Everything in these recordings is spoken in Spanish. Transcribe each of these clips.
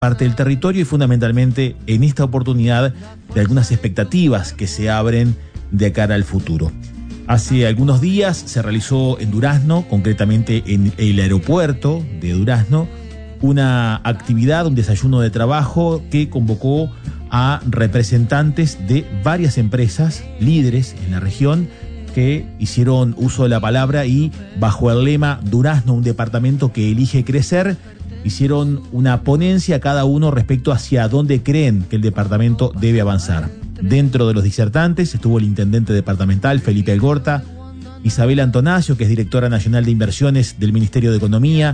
parte del territorio y fundamentalmente en esta oportunidad de algunas expectativas que se abren de cara al futuro. Hace algunos días se realizó en Durazno, concretamente en el aeropuerto de Durazno, una actividad, un desayuno de trabajo que convocó a representantes de varias empresas líderes en la región que hicieron uso de la palabra y bajo el lema Durazno, un departamento que elige crecer, hicieron una ponencia cada uno respecto hacia dónde creen que el departamento debe avanzar. Dentro de los disertantes estuvo el intendente departamental Felipe Algorta, Isabel Antonaccio, que es directora nacional de inversiones del Ministerio de Economía,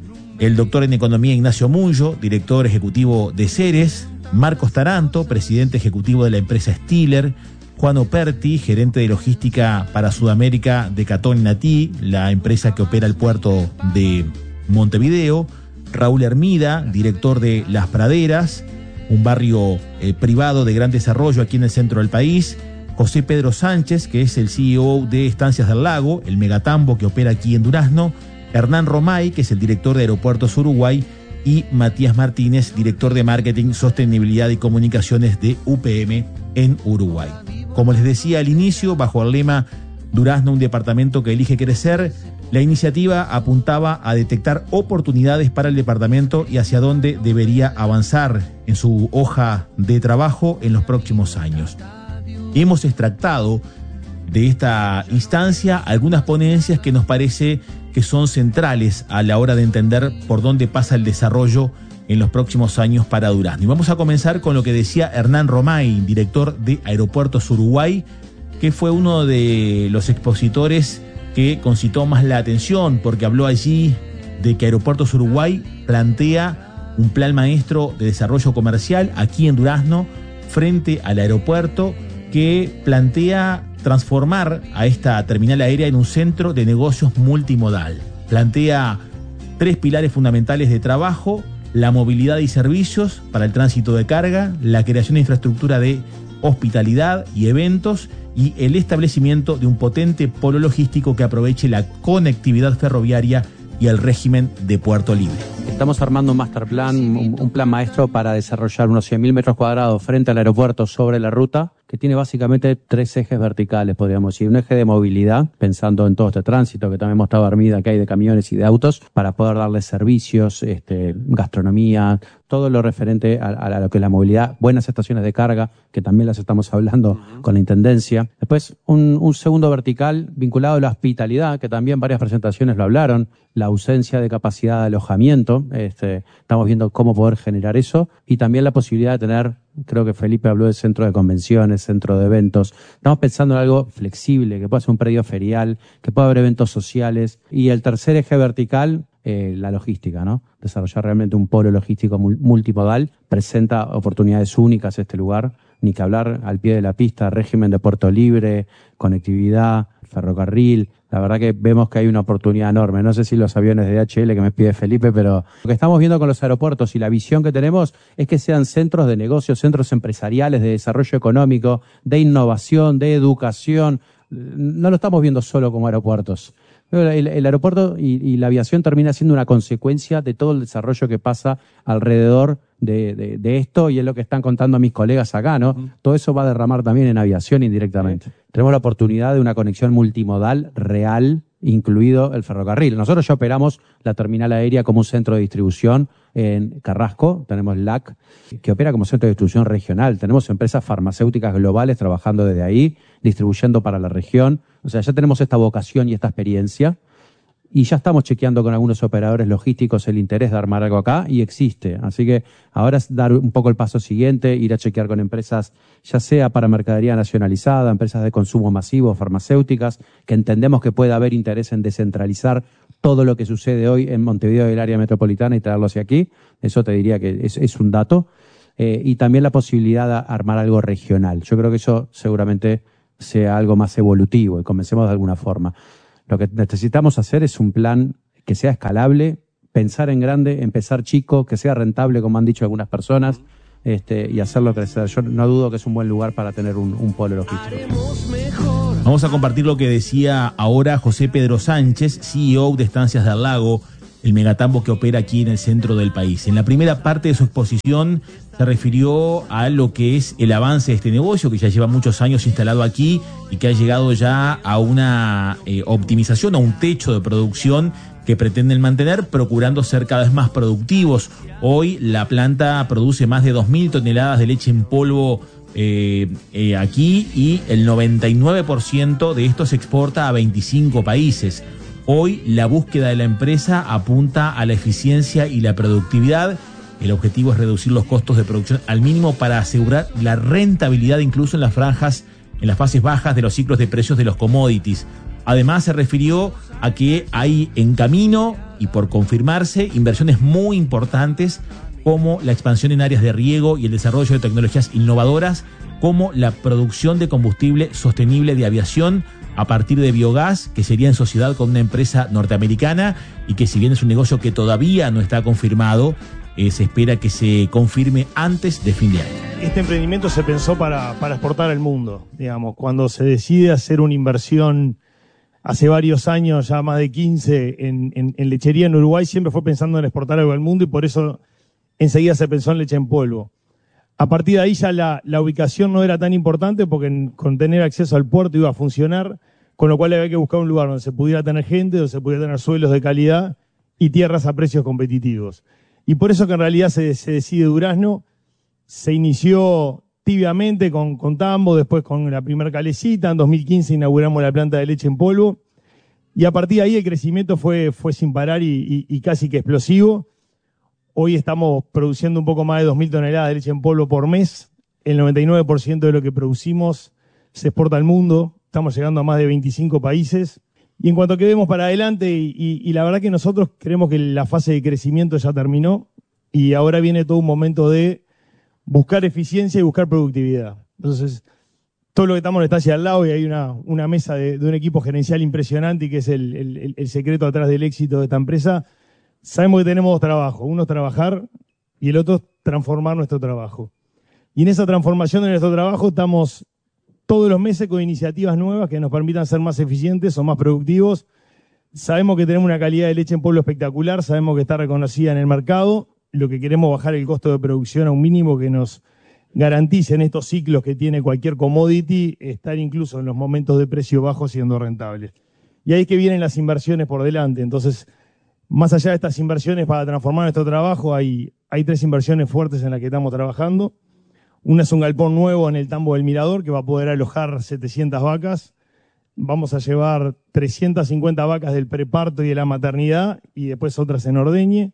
el doctor en Economía Ignacio Munjo, director ejecutivo de Ceres, Marcos Taranto, presidente ejecutivo de la empresa Stiller, Juan Operti, gerente de logística para Sudamérica de Catón Natí, la empresa que opera el puerto de Montevideo, Raúl Hermida, director de Las Praderas, un barrio privado de gran desarrollo aquí en el centro del país, José Pedro Sánchez, que es el CEO de Estancias del Lago, el megatambo que opera aquí en Durazno, Hernán Romay, que es el director de Aeropuertos Uruguay, y Matías Martínez, director de Marketing, Sostenibilidad y Comunicaciones de UPM en Uruguay. Como les decía al inicio, bajo el lema Durazno, un departamento que elige crecer, la iniciativa apuntaba a detectar oportunidades para el departamento y hacia dónde debería avanzar en su hoja de trabajo en los próximos años. Hemos extractado de esta instancia algunas ponencias que nos parece que son centrales a la hora de entender por dónde pasa el desarrollo en los próximos años para Durazno. Y vamos a comenzar con lo que decía Hernán Romay, director de Aeropuertos Uruguay, que fue uno de los expositores que concitó más la atención, porque habló allí de que Aeropuertos Uruguay plantea un plan maestro de desarrollo comercial aquí en Durazno frente al aeropuerto, que plantea transformar a esta terminal aérea en un centro de negocios multimodal. Plantea 3 pilares fundamentales de trabajo: la movilidad y servicios para el tránsito de carga, la creación de infraestructura de hospitalidad y eventos y el establecimiento de un potente polo logístico que aproveche la conectividad ferroviaria y el régimen de puerto libre. Estamos armando un master plan, un plan maestro para desarrollar unos 100.000 metros cuadrados frente al aeropuerto sobre la ruta, que tiene básicamente 3 ejes verticales, podríamos decir. Un eje de movilidad, pensando en todo este tránsito que también mostraba Armida, que hay de camiones y de autos, para poder darles servicios, gastronomía, todo lo referente a lo que es la movilidad, buenas estaciones de carga, que también las estamos hablando con la Intendencia. Después, un segundo vertical vinculado a la hospitalidad, que también varias presentaciones lo hablaron, la ausencia de capacidad de alojamiento, estamos viendo cómo poder generar eso, y también la posibilidad de tener, creo que Felipe habló de centro de convenciones, centro de eventos. Estamos pensando en algo flexible, que pueda ser un predio ferial, que pueda haber eventos sociales. Y el tercer eje vertical, la logística, ¿no? Desarrollar realmente un polo logístico multimodal. Presenta oportunidades únicas este lugar, ni que hablar al pie de la pista, régimen de puerto libre, conectividad, ferrocarril. La verdad que vemos que hay una oportunidad enorme. No sé si los aviones de DHL que me pide Felipe, pero lo que estamos viendo con los aeropuertos y la visión que tenemos es que sean centros de negocios, centros empresariales, de desarrollo económico, de innovación, de educación. No lo estamos viendo solo como aeropuertos. El aeropuerto y la aviación termina siendo una consecuencia de todo el desarrollo que pasa alrededor de esto, y es lo que están contando mis colegas acá, ¿no? Todo eso va a derramar también en aviación indirectamente. Tenemos la oportunidad de una conexión multimodal real, incluido el ferrocarril. Nosotros ya operamos la terminal aérea como un centro de distribución en Carrasco, tenemos LAC, que opera como centro de distribución regional. Tenemos empresas farmacéuticas globales trabajando desde ahí, distribuyendo para la región. O sea, ya tenemos esta vocación y esta experiencia. Y ya estamos chequeando con algunos operadores logísticos el interés de armar algo acá, y existe. Así que ahora es dar un poco el paso siguiente, ir a chequear con empresas, ya sea para mercadería nacionalizada, empresas de consumo masivo, farmacéuticas, que entendemos que puede haber interés en descentralizar todo lo que sucede hoy en Montevideo y el área metropolitana y traerlo hacia aquí. Eso te diría que es un dato. Y también la posibilidad de armar algo regional. Yo creo que eso seguramente sea algo más evolutivo y comencemos de alguna forma. Lo que necesitamos hacer es un plan que sea escalable, pensar en grande, empezar chico, que sea rentable, como han dicho algunas personas, y hacerlo crecer. Yo no dudo que es un buen lugar para tener un polo logístico. Vamos a compartir lo que decía ahora José Pedro Sánchez, CEO de Estancias del Lago, el megatambo que opera aquí en el centro del país. En la primera parte de su exposición se refirió a lo que es el avance de este negocio, que ya lleva muchos años instalado aquí y que ha llegado ya a una optimización, a un techo de producción que pretenden mantener, procurando ser cada vez más productivos. Hoy la planta produce más de 2.000 toneladas de leche en polvo aquí, y el 99% de esto se exporta a 25 países. Hoy la búsqueda de la empresa apunta a la eficiencia y la productividad. El objetivo es reducir los costos de producción al mínimo para asegurar la rentabilidad incluso en las fases bajas de los ciclos de precios de los commodities. Además se refirió a que hay en camino y por confirmarse inversiones muy importantes como la expansión en áreas de riego y el desarrollo de tecnologías innovadoras, como la producción de combustible sostenible de aviación a partir de biogás, que sería en sociedad con una empresa norteamericana, y que si bien es un negocio que todavía no está confirmado, se espera que se confirme antes de fin de año. Este emprendimiento se pensó para exportar al mundo, digamos. Cuando se decide hacer una inversión hace varios años, ya más de 15, en lechería en Uruguay, siempre fue pensando en exportar algo al mundo, y por eso enseguida se pensó en leche en polvo. A partir de ahí ya la ubicación no era tan importante, porque con tener acceso al puerto iba a funcionar, con lo cual había que buscar un lugar donde se pudiera tener gente, donde se pudiera tener suelos de calidad y tierras a precios competitivos. Y por eso que en realidad se decide Durazno. Se inició tibiamente con tambo, después con la primera calecita. En 2015 inauguramos la planta de leche en polvo, y a partir de ahí el crecimiento fue sin parar y casi que explosivo. Hoy estamos produciendo un poco más de 2.000 toneladas de leche en polvo por mes. El 99% de lo que producimos se exporta al mundo. Estamos llegando a más de 25 países. Y en cuanto a que vemos para adelante, y la verdad que nosotros creemos que la fase de crecimiento ya terminó, y ahora viene todo un momento de buscar eficiencia y buscar productividad. Entonces, todo lo que estamos está hacia al lado, y hay una mesa de un equipo gerencial impresionante, y que es el secreto atrás del éxito de esta empresa. Sabemos que tenemos dos trabajos: uno es trabajar y el otro es transformar nuestro trabajo. Y en esa transformación de nuestro trabajo estamos todos los meses con iniciativas nuevas que nos permitan ser más eficientes o más productivos. Sabemos que tenemos una calidad de leche en polvo espectacular, sabemos que está reconocida en el mercado. Lo que queremos es bajar el costo de producción a un mínimo que nos garantice en estos ciclos que tiene cualquier commodity estar incluso en los momentos de precio bajo siendo rentables. Y ahí es que vienen las inversiones por delante. Entonces, más allá de estas inversiones para transformar nuestro trabajo, hay 3 inversiones fuertes en las que estamos trabajando. Una es un galpón nuevo en el tambo del Mirador, que va a poder alojar 700 vacas. Vamos a llevar 350 vacas del preparto y de la maternidad, y después otras en ordeñe.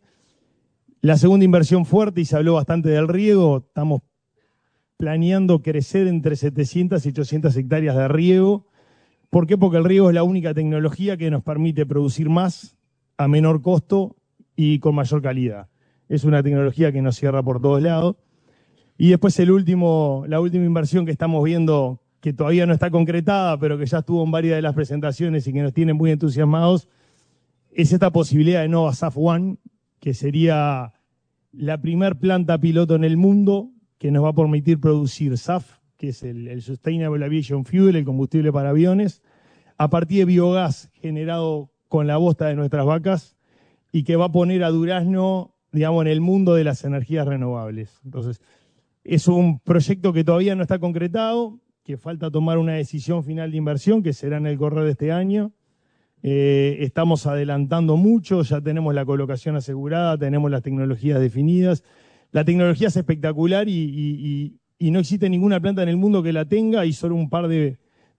La segunda inversión fuerte, y se habló bastante del riego, estamos planeando crecer entre 700 y 800 hectáreas de riego. ¿Por qué? Porque el riego es la única tecnología que nos permite producir más a menor costo y con mayor calidad. Es una tecnología que nos cierra por todos lados. Y después la última inversión que estamos viendo, que todavía no está concretada, pero que ya estuvo en varias de las presentaciones y que nos tiene muy entusiasmados, es esta posibilidad de Nova SAF One, que sería la primer planta piloto en el mundo que nos va a permitir producir SAF, que es el Sustainable Aviation Fuel, el combustible para aviones, a partir de biogás generado con la bosta de nuestras vacas, y que va a poner a Durazno, digamos, en el mundo de las energías renovables. Entonces, es un proyecto que todavía no está concretado, que falta tomar una decisión final de inversión, que será en el correr de este año. Estamos adelantando mucho, ya tenemos la colocación asegurada, tenemos las tecnologías definidas. La tecnología es espectacular y no existe ninguna planta en el mundo que la tenga, y solo un par de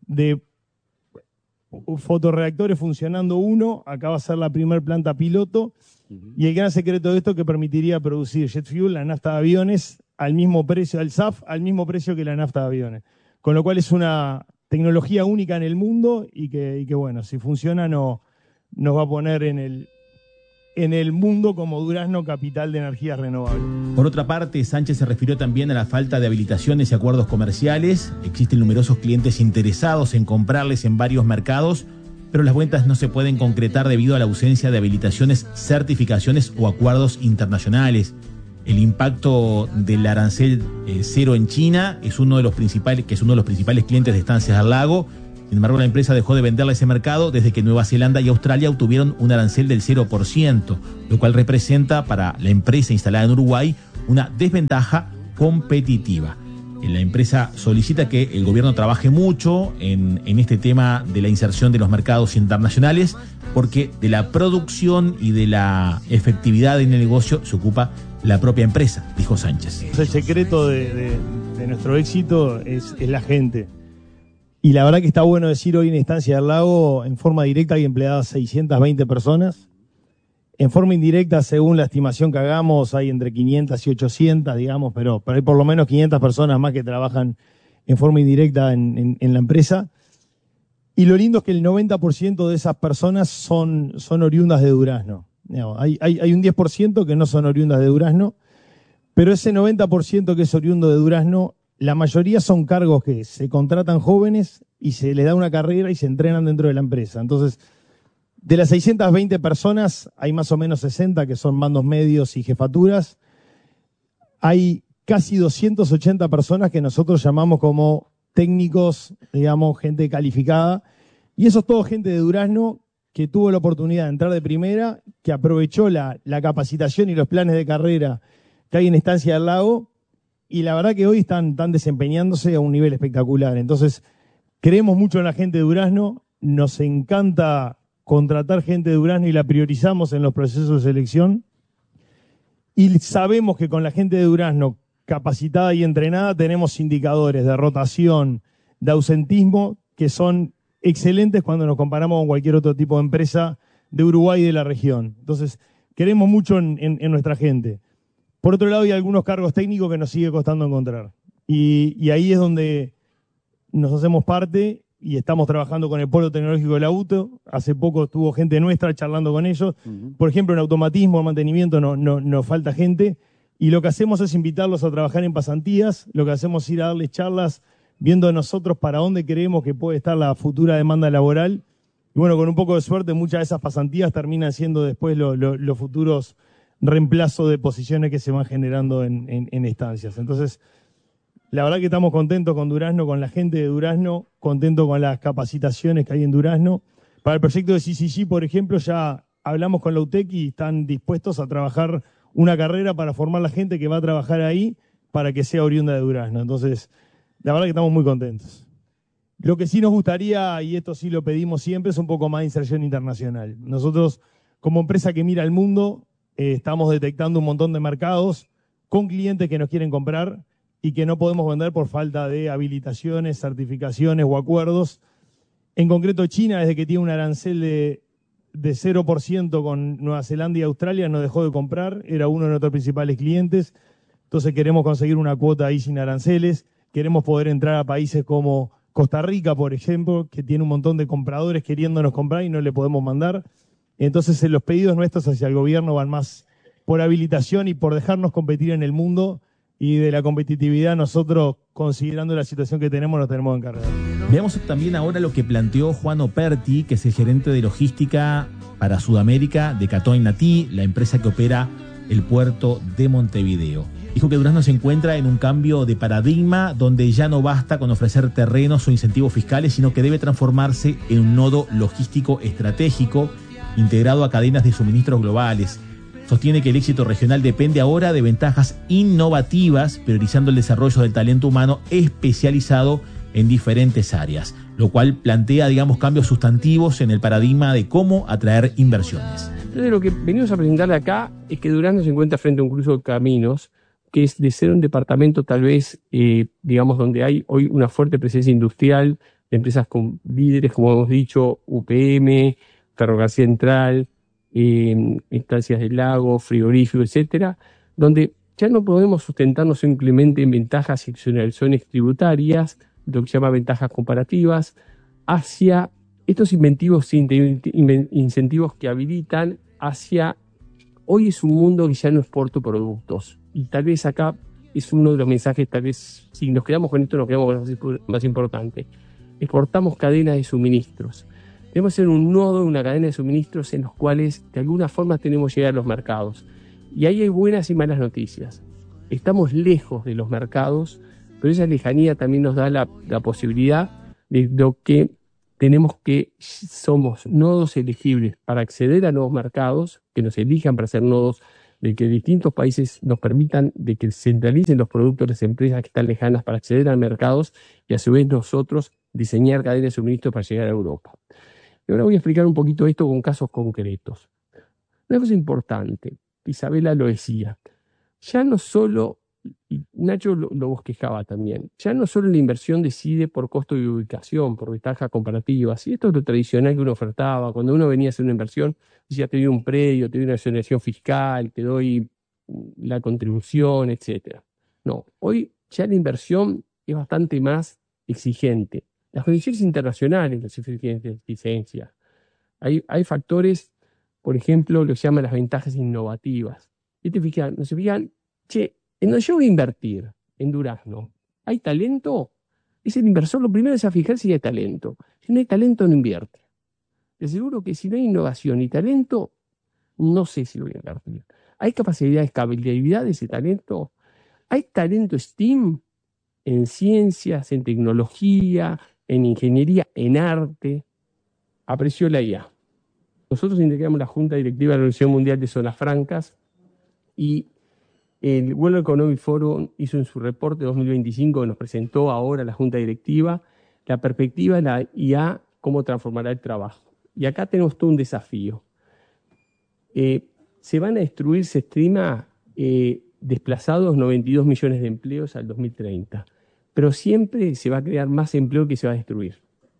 fotorreactores funcionando uno. Acá va a ser la primer planta piloto, y el gran secreto de esto que permitiría producir jet fuel, la nafta de aviones, al mismo precio, al SAF, al mismo precio que la nafta de aviones. Con lo cual es una tecnología única en el mundo, y que bueno, si funciona nos va a poner en el mundo como Durazno capital de energías renovables. Por otra parte, Sánchez se refirió también a la falta de habilitaciones y acuerdos comerciales. Existen numerosos clientes interesados en comprarles en varios mercados, pero las ventas no se pueden concretar debido a la ausencia de habilitaciones, certificaciones o acuerdos internacionales. El impacto del arancel cero en China es uno de los principales clientes de Estancias del Lago. Sin embargo, la empresa dejó de venderle a ese mercado desde que Nueva Zelanda y Australia obtuvieron un arancel del 0%, lo cual representa para la empresa instalada en Uruguay una desventaja competitiva. La empresa solicita que el gobierno trabaje mucho en este tema de la inserción de los mercados internacionales, porque de la producción y de la efectividad del negocio se ocupa la propia empresa, dijo Sánchez. El secreto de nuestro éxito es la gente. Y la verdad que está bueno decir hoy en Estancia del Lago, en forma directa hay empleadas 620 personas. En forma indirecta, según la estimación que hagamos, hay entre 500 y 800, digamos, pero hay por lo menos 500 personas más que trabajan en forma indirecta en la empresa. Y lo lindo es que el 90% de esas personas son oriundas de Durazno. Hay un 10% que no son oriundas de Durazno, pero ese 90% que es oriundo de Durazno, la mayoría son cargos que se contratan jóvenes y se les da una carrera y se entrenan dentro de la empresa. Entonces, de las 620 personas, hay más o menos 60 que son mandos medios y jefaturas. Hay casi 280 personas que nosotros llamamos como técnicos, digamos, gente calificada. Y eso es todo gente de Durazno que tuvo la oportunidad de entrar de primera, que aprovechó la capacitación y los planes de carrera que hay en Estancia del Lago. Y la verdad que hoy están desempeñándose a un nivel espectacular. Entonces, creemos mucho en la gente de Durazno. Nos encanta contratar gente de Durazno y la priorizamos en los procesos de selección. Y sabemos que con la gente de Durazno capacitada y entrenada tenemos indicadores de rotación, de ausentismo, que son excelentes cuando nos comparamos con cualquier otro tipo de empresa de Uruguay y de la región. Entonces, queremos mucho en nuestra gente. Por otro lado, hay algunos cargos técnicos que nos sigue costando encontrar. Y ahí es donde nos hacemos parte y estamos trabajando con el Polo Tecnológico de la UTO. Hace poco estuvo gente nuestra charlando con ellos. Por ejemplo, en automatismo, en mantenimiento, nos falta gente. Y lo que hacemos es invitarlos a trabajar en pasantías. Lo que hacemos es ir a darles charlas, viendo nosotros para dónde creemos que puede estar la futura demanda laboral. Y bueno, con un poco de suerte, muchas de esas pasantías terminan siendo después los futuros reemplazos de posiciones que se van generando en estancias. Entonces, la verdad que estamos contentos con Durazno, con la gente de Durazno, contentos con las capacitaciones que hay en Durazno. Para el proyecto de CCG, por ejemplo, ya hablamos con la UTEC y están dispuestos a trabajar una carrera para formar la gente que va a trabajar ahí para que sea oriunda de Durazno. Entonces, la verdad que estamos muy contentos. Lo que sí nos gustaría, y esto sí lo pedimos siempre, es un poco más de inserción internacional. Nosotros, como empresa que mira al mundo, estamos detectando un montón de mercados con clientes que nos quieren comprar y que no podemos vender por falta de habilitaciones, certificaciones o acuerdos. En concreto, China, desde que tiene un arancel de 0% con Nueva Zelanda y Australia, nos dejó de comprar, era uno de nuestros principales clientes. Entonces queremos conseguir una cuota ahí sin aranceles, queremos poder entrar a países como Costa Rica, por ejemplo, que tiene un montón de compradores queriéndonos comprar y no le podemos mandar. Entonces los pedidos nuestros hacia el gobierno van más por habilitación y por dejarnos competir en el mundo. Y de la competitividad nosotros, considerando la situación que tenemos, nos tenemos que encargar. Veamos también ahora lo que planteó Juan Operti, que es el gerente de logística para Sudamérica de Catón Natí, la empresa que opera el puerto de Montevideo. Dijo que Durazno se encuentra en un cambio de paradigma donde ya no basta con ofrecer terrenos o incentivos fiscales, sino que debe transformarse en un nodo logístico estratégico integrado a cadenas de suministros globales. Sostiene que el éxito regional depende ahora de ventajas innovativas, priorizando el desarrollo del talento humano especializado en diferentes áreas, lo cual plantea, digamos, cambios sustantivos en el paradigma de cómo atraer inversiones. Entonces, lo que venimos a presentarle acá es que Durazno se encuentra frente a un cruce de caminos, que es de ser un departamento tal vez, digamos, donde hay hoy una fuerte presencia industrial, de empresas con líderes, como hemos dicho, UPM, Ferrocarril Central, Estancias del Lago, frigorífico, etcétera, donde ya no podemos sustentarnos simplemente en ventajas y exoneraciones tributarias, lo que se llama ventajas comparativas, hacia estos incentivos que habilitan hacia... Hoy es un mundo que ya no exporta productos, y tal vez acá es uno de los mensajes, tal vez si nos quedamos con esto nos quedamos con lo más importante. Exportamos cadenas de suministros. Debemos ser un nodo, una cadena de suministros en los cuales de alguna forma tenemos que llegar a los mercados. Y ahí hay buenas y malas noticias. Estamos lejos de los mercados, pero esa lejanía también nos da la posibilidad de lo que somos nodos elegibles para acceder a nuevos mercados, que nos elijan para ser nodos, de que distintos países nos permitan de que centralicen los productos de las empresas que están lejanas para acceder a mercados y a su vez nosotros diseñar cadenas de suministro para llegar a Europa. Y ahora voy a explicar un poquito esto con casos concretos. Una cosa importante, Isabela lo decía, ya no solo, y Nacho lo bosquejaba también, ya no solo la inversión decide por costo de ubicación, por ventajas comparativas, y esto es lo tradicional que uno ofertaba, cuando uno venía a hacer una inversión, decía te doy un predio, te doy una exoneración fiscal, te doy la contribución, etc. No, hoy ya la inversión es bastante más exigente. Las condiciones internacionales las exigentes licencias. Hay factores, por ejemplo, lo que se llaman las ventajas innovativas. Y no se fijan, che, en donde yo voy a invertir, en Durazno, ¿hay talento? Es el inversor, lo primero es a fijar si hay talento. Si no hay talento, no invierte. Te aseguro que si no hay innovación y talento, no sé si lo voy a invertir. ¿Hay capacidad de escalabilidad de ese talento? ¿Hay talento STEAM en ciencias, en tecnología, en ingeniería, en arte? Apareció la IA. Nosotros integramos la Junta Directiva de la Organización Mundial de Zonas Francas y el World Economic Forum hizo en su reporte 2025, que nos presentó ahora la Junta Directiva, la perspectiva de la IA, cómo transformará el trabajo. Y acá tenemos todo un desafío. Se van a destruir, se estima, desplazados 92 millones de empleos al 2030. Pero siempre se va a crear más empleo que se va a destruir.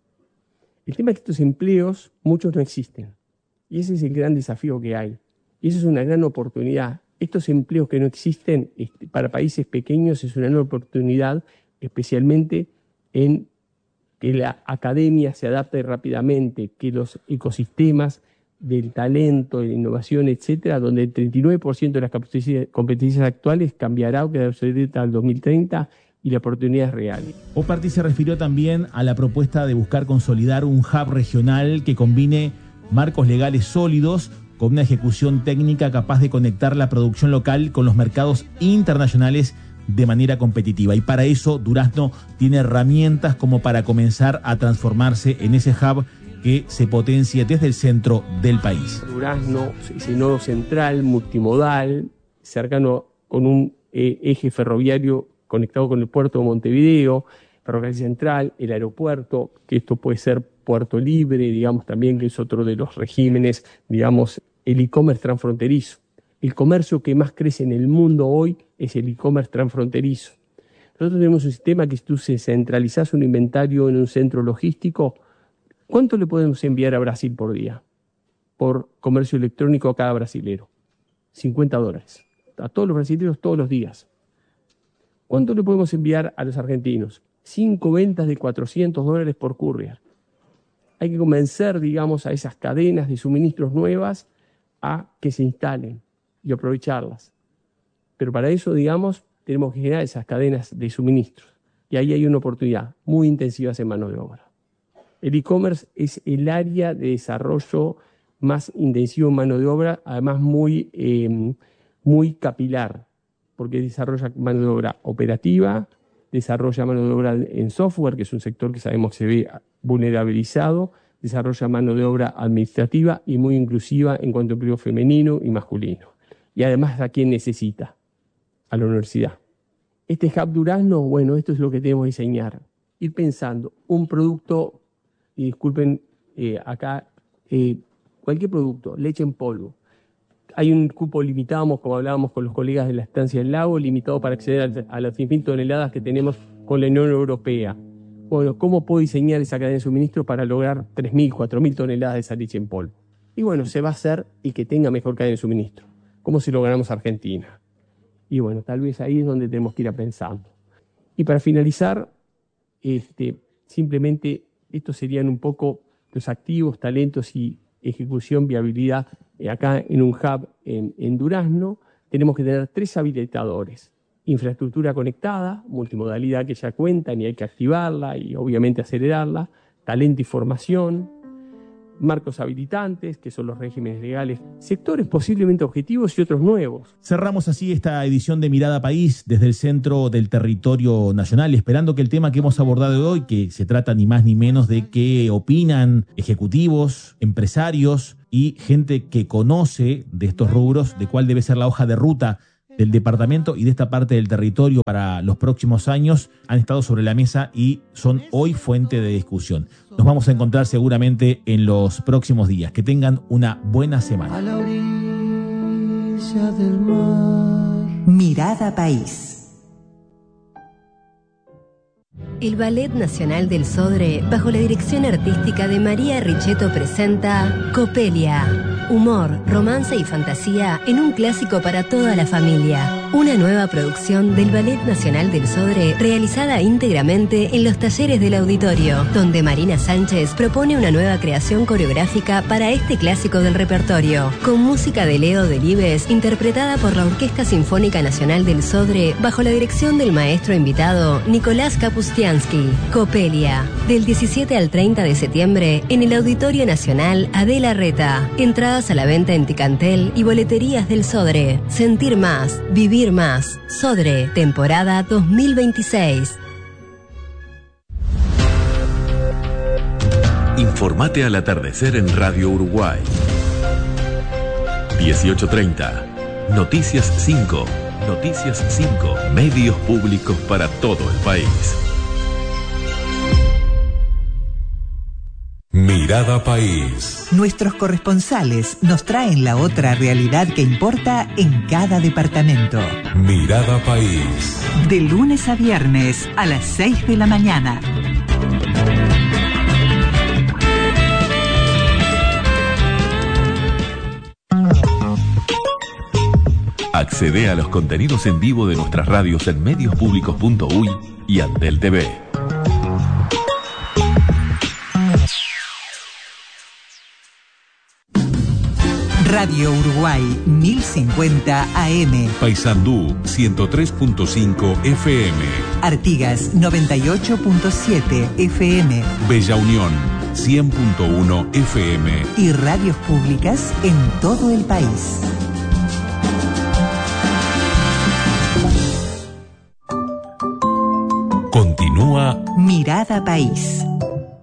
El tema es que estos empleos, muchos no existen. Y ese es el gran desafío que hay. Y eso es una gran oportunidad. Estos empleos que no existen para países pequeños es una gran oportunidad, especialmente en que la academia se adapte rápidamente, que los ecosistemas del talento, de la innovación, etcétera, donde el 39% de las competencias actuales cambiará o quedará obsoleta al 2030 y la oportunidad es real. Oparty se refirió también a la propuesta de buscar consolidar un hub regional que combine marcos legales sólidos con una ejecución técnica capaz de conectar la producción local con los mercados internacionales de manera competitiva. Y para eso Durazno tiene herramientas como para comenzar a transformarse en ese hub que se potencie desde el centro del país. Durazno es el nodo central, multimodal, cercano con un eje ferroviario conectado con el puerto de Montevideo, ferrocarril central, el aeropuerto, que esto puede ser puerto libre, digamos también que es otro de los regímenes, digamos, el e-commerce transfronterizo. El comercio que más crece en el mundo hoy es el e-commerce transfronterizo. Nosotros tenemos un sistema que si tú centralizás un inventario en un centro logístico, ¿cuánto le podemos enviar a Brasil por día? Por comercio electrónico a cada brasilero. $50. A todos los brasileños todos los días. ¿Cuánto le podemos enviar a los argentinos? 5 ventas de $400 por courier. Hay que convencer, digamos, a esas cadenas de suministros nuevas a que se instalen y aprovecharlas. Pero para eso, digamos, tenemos que generar esas cadenas de suministros. Y ahí hay una oportunidad muy intensiva en mano de obra. El e-commerce es el área de desarrollo más intensivo en mano de obra, además muy capilar, porque desarrolla mano de obra operativa, desarrolla mano de obra en software, que es un sector que sabemos que se ve vulnerabilizado, desarrolla mano de obra administrativa y muy inclusiva en cuanto a empleo femenino y masculino. Y además, ¿a quién necesita? A la universidad. Este Hub Durazno, bueno, esto es lo que tenemos que diseñar. Ir pensando un producto, y disculpen acá, cualquier producto, leche en polvo. Hay un cupo limitado, como hablábamos con los colegas de la estancia del lago, limitado para acceder a las 100.000 toneladas que tenemos con la Unión Europea. Bueno, ¿cómo puedo diseñar esa cadena de suministro para lograr 3.000, 4.000 toneladas de esa leche en polvo? Y bueno, se va a hacer y que tenga mejor cadena de suministro. ¿Cómo si lo ganamos Argentina? Y bueno, tal vez ahí es donde tenemos que ir a pensando. Y para finalizar, simplemente estos serían un poco los activos, talentos y ejecución, viabilidad. Acá en un hub en Durazno tenemos que tener 3 habilitadores. Infraestructura conectada, multimodalidad que ya cuentan y hay que activarla y obviamente acelerarla, talento y formación, marcos habilitantes, que son los regímenes legales, sectores posiblemente objetivos y otros nuevos. Cerramos así esta edición de Mirada País desde el centro del territorio nacional, esperando que el tema que hemos abordado hoy, que se trata ni más ni menos de qué opinan ejecutivos, empresarios y gente que conoce de estos rubros, de cuál debe ser la hoja de ruta del departamento y de esta parte del territorio para los próximos años, han estado sobre la mesa y son hoy fuente de discusión. Nos vamos a encontrar seguramente en los próximos días. Que tengan una buena semana. A la orilla del mar. Mirada País. El Ballet Nacional del Sodre, bajo la dirección artística de María Richetto, presenta Copelia. Humor, romance y fantasía en un clásico para toda la familia. Una nueva producción del Ballet Nacional del Sodre realizada íntegramente en los talleres del auditorio, donde Marina Sánchez propone una nueva creación coreográfica para este clásico del repertorio, con música de Leo Delibes, interpretada por la Orquesta Sinfónica Nacional del Sodre, bajo la dirección del maestro invitado Nicolás Kapustiansky. Copelia, del 17 al 30 de septiembre en el Auditorio Nacional Adela Reta. Entradas a la venta en Ticantel y boleterías del Sodre. Sentir más, vivir más. Sodre, temporada 2026. Informate al atardecer en Radio Uruguay. 18:30. Noticias 5. Noticias 5. Medios públicos para todo el país. Mirada País. Nuestros corresponsales nos traen la otra realidad que importa en cada departamento. Mirada País. De lunes a viernes a las 6 de la mañana. Accede a los contenidos en vivo de nuestras radios en mediospublicos.uy y Antel TV. Radio Uruguay 1050 AM. Paysandú 103.5 FM. Artigas 98.7 FM. Bella Unión 100.1 FM. Y radios públicas en todo el país. Continúa Mirada País.